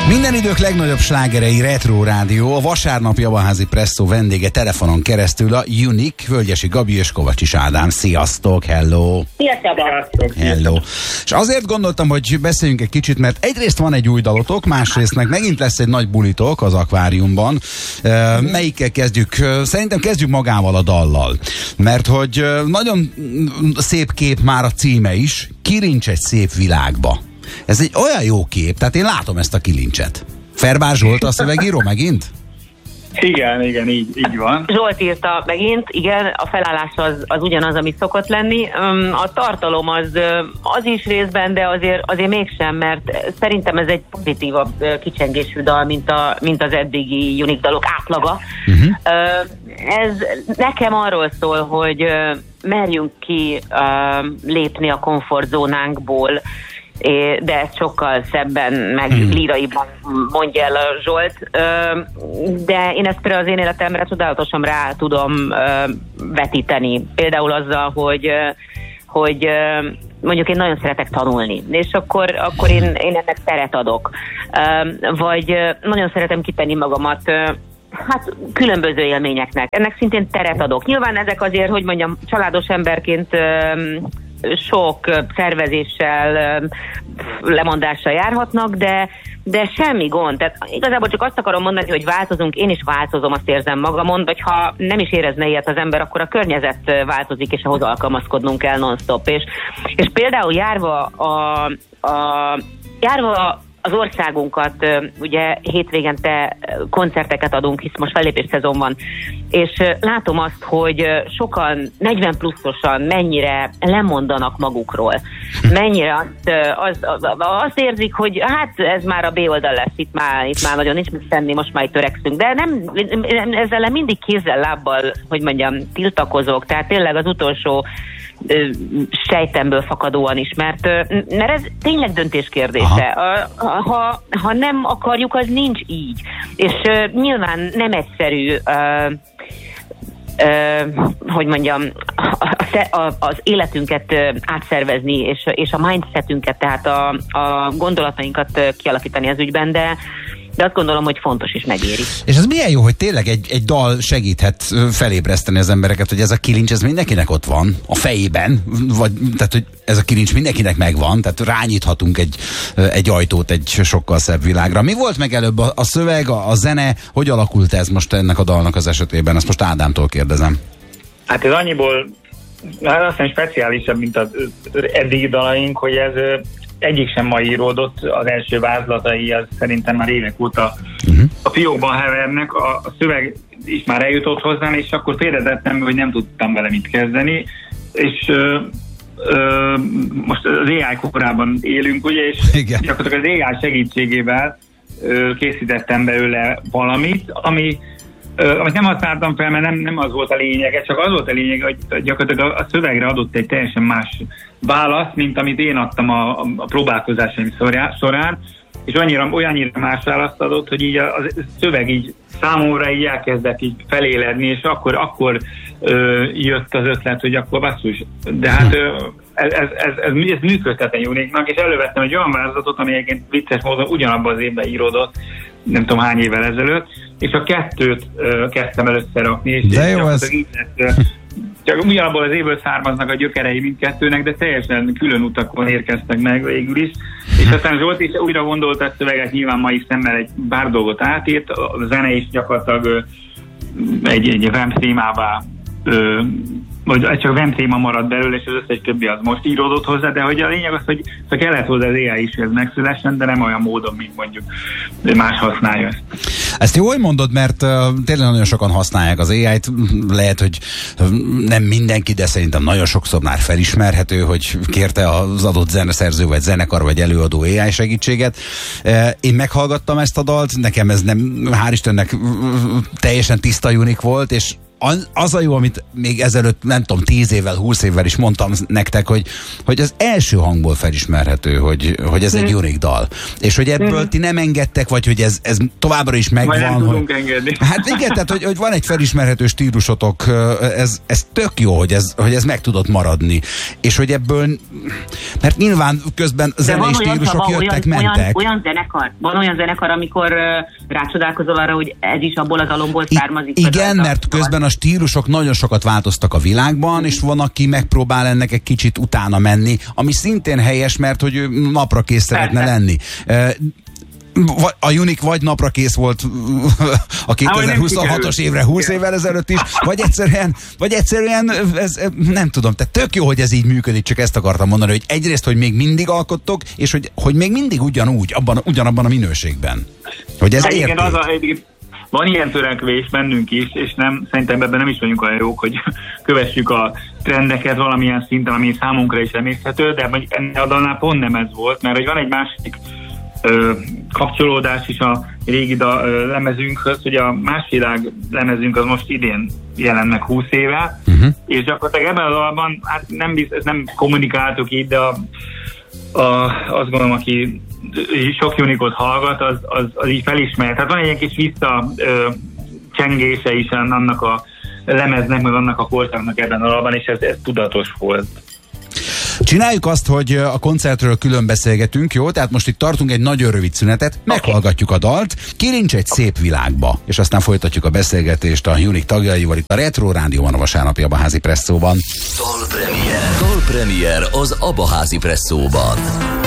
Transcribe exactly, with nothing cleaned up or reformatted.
Minden idők legnagyobb slágerei Retro Rádió, a vasárnapi Jabaházi Presszó vendége telefonon keresztül a Unique, Völgyesi Gabi és Kovacsis Ádám. Sziasztok, hello! Sziasztok! Hello! És azért gondoltam, hogy beszéljünk egy kicsit, mert egyrészt van egy új dalotok, másrészt meg megint lesz egy nagy bulitok az akváriumban. Uh, melyikkel kezdjük? Szerintem kezdjük magával a dallal, mert hogy nagyon szép kép már a címe is, Kilincs egy szép világba. Ez egy olyan jó kép, tehát én látom ezt a kilincset. Ferbár Zsolt a szövegíró megint? Igen, igen, így, így van. Zsolt írta megint, igen, a felállás az, az ugyanaz, ami szokott lenni. A tartalom az, az is részben, de azért, azért mégsem, mert szerintem ez egy pozitívabb kicsengésű dal, mint, a, mint az eddigi Unique dalok átlaga. Uh-huh. Ez nekem arról szól, hogy merjünk ki lépni a komfortzónánkból, de ezt sokkal szebben, meg hmm. líraiban mondja el a Zsolt, de én ezt például az én életemre csodálatosan rá tudom vetíteni. Például azzal, hogy, hogy mondjuk én nagyon szeretek tanulni, és akkor, akkor én, én ennek teret adok. Vagy nagyon szeretem kitenni magamat hát különböző élményeknek. Ennek szintén teret adok. Nyilván ezek azért, hogy mondjam, családos emberként sok szervezéssel, lemondással járhatnak, de, de semmi gond. Tehát igazából csak azt akarom mondani, hogy változunk, én is változom, azt érzem magamon, vagy ha nem is érezne ilyet az ember, akkor a környezet változik, és ahhoz alkalmazkodnunk kell non-stop. És, és például járva a, a járva az országunkat, ugye hétvégente koncerteket adunk, hisz most fellépés szezon van, és látom azt, hogy sokan negyven pluszosan mennyire lemondanak magukról. Mennyire azt, az, azt érzik, hogy hát ez már a B oldal lesz, itt már, itt már nagyon nincs mit tenni, most már itt törekszünk. De nem, ezzel mindig kézzel, lábbal, hogy mondjam, tiltakozok, tehát tényleg az utolsó sejtemből fakadóan is, mert, mert ez tényleg döntés kérdése. Ha, ha nem akarjuk, az nincs így. És uh, nyilván nem egyszerű uh, uh, hogy mondjam a, a, az életünket uh, átszervezni, és, és a mindsetünket, tehát a, a gondolatainkat uh, kialakítani az ügyben, de de azt gondolom, hogy fontos is megéri. És ez milyen jó, hogy tényleg egy, egy dal segíthet felébreszteni az embereket, hogy ez a kilincs, ez mindenkinek ott van, a fejében, vagy tehát, hogy ez a kilincs mindenkinek megvan, tehát rányíthatunk egy, egy ajtót egy sokkal szebb világra. Mi volt meg előbb a, a szöveg, a, a zene, hogy alakult ez most ennek a dalnak az esetében? Ezt most Ádámtól kérdezem. Hát ez annyiból, hát azt hiszem speciálisabb, mint az eddigi dalaink, hogy ez egyik sem ma íródott, az első vázlatai az szerintem már évek óta uh-huh. a fiókban hevernek, a, a szöveg is már eljutott hozzám, és akkor félretettem, hogy nem tudtam vele mit kezdeni, és ö, ö, most az á i korában élünk, ugye, és igen. gyakorlatilag az á i segítségével ö, készítettem belőle valamit, ami Ö, amit nem használtam fel, mert nem, nem az volt a lényege, csak az volt a lényeg, hogy gyakorlatilag a, a szövegre adott egy teljesen más választ, mint amit én adtam a, a próbálkozásaim során, és annyira, olyannyira más választ adott, hogy így a, a szöveg így számomra így elkezdett így feléledni, és akkor, akkor ö, jött az ötlet, hogy akkor basszus, de hát ö, ez, ez, ez, ez, ez működhet egy Unique-nak, és elővettem egy olyan vázlatot, ami egyébként vicces módon ugyanabban az évben íródott, nem tudom hány évvel ezelőtt, és a kettőt uh, kezdtem el összerakni, és de jó, ez... így lett, uh, csak ugyanabból az évből származnak a gyökerei mindkettőnek, de teljesen külön utakon érkeztek meg végül is, és aztán Zsolt is újra gondolta a szöveget, nyilván mai szemmel egy pár dolgot átírt, a zene is gyakorlatilag uh, egy, egy vemszémává uh, vagy csak vemszéma maradt belőle, és az összes többi az most íródott hozzá, de hogy a lényeg az, hogy csak kellett hozzá az á i is, hogy ez megszülessen, de nem olyan módon, mint mondjuk más használja ezt. Ezt jól mondod, mert uh, tényleg nagyon sokan használják az á i-t, lehet, hogy nem mindenki, de szerintem nagyon sokszor már felismerhető, hogy kérte az adott zeneszerző, vagy zenekar, vagy előadó á i segítséget. Uh, én meghallgattam ezt a dalt, nekem ez nem, hál' Istennek teljesen tiszta Unique volt, és az a jó, amit még ezelőtt, nem tudom, tíz évvel, húsz évvel is mondtam nektek, hogy, hogy az első hangból felismerhető, hogy, hogy ez egy Mm. unik dal. És hogy ebből Mm. ti nem engedtek, vagy hogy ez, ez továbbra is megvan. Majd nem hogy, tudunk engedni. Hát igen, tehát hogy, hogy van egy felismerhető stílusotok, ez, ez tök jó, hogy ez, hogy ez meg tudott maradni. És hogy ebből, mert nyilván közben zenei stílusok jöttek, olyan, mentek. Olyan, olyan zenekar, van olyan zenekar, amikor uh, rácsodálkozol arra, hogy ez is abból az alomból származik. I- igen, mert közben a stílusok nagyon sokat változtak a világban, és van, aki megpróbál ennek egy kicsit utána menni, ami szintén helyes, mert hogy ő napra kész szeretne lenni. A Unique vagy napra kész volt a kétezer-huszonhatos évre húsz évvel ezelőtt is, vagy egyszerűen, vagy egyszerűen ez, nem tudom, tehát tök jó, hogy ez így működik, csak ezt akartam mondani, hogy egyrészt, hogy még mindig alkottok, és hogy, hogy még mindig ugyanúgy, abban, ugyanabban a minőségben. Hogy ez érték. Az a, van ilyen törekvés bennünk is, és nem, szerintem ebben nem is vagyunk olyan jók, hogy kövessük a trendeket valamilyen szinten, ami számunkra is emészhető, de ennél a dalnál pont nem ez volt, mert hogy van egy másik ö, kapcsolódás is a régi da, ö, lemezünkhöz, hogy a Másvilág lemezünk az most idén jelent meg húsz éve, uh-huh. és gyakorlatilag ebben a dalban, hát nem, ez nem kommunikáltuk így, de a, a, azt gondolom, aki sok Unique-ot hallgat, az, az, az így felismer. Tehát van egy ilyen kis vissza ö, csengése is annak a lemeznek, meg annak a korszaknak ebben a dalban, és ez, ez tudatos volt. Csináljuk azt, hogy a koncertről külön beszélgetünk, jó? Tehát most itt tartunk egy nagyon rövid szünetet, meghallgatjuk a dalt, kirincs egy szép világba, és aztán folytatjuk a beszélgetést a Unique tagjaival itt a Retro Rádióban a vasárnapi Abaházi Presszóban. Dalpremier. Dalpremier az Abaházi Presszóban.